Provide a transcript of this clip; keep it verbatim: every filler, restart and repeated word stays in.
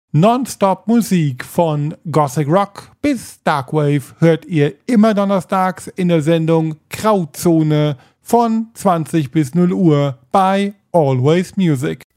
Nonstop-Musik von Gothic Rock bis Darkwave hört ihr immer donnerstags in der Sendung Grauzone von zwanzig bis null Uhr bei Always Music.